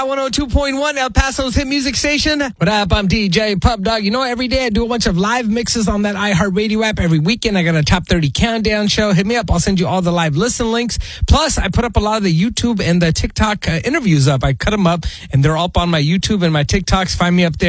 Hot 102.1, El Paso's hit music station. What up? I'm DJ Pup Dog. You know, every day I do a bunch of live mixes on that iHeartRadio app. Every weekend I got a top 30 countdown show. Hit me up. I'll send you all the live listen links. Plus, I put up a lot of the YouTube and the TikTok interviews up. I cut them up, and they're up on my YouTube and my TikToks. Find me up there.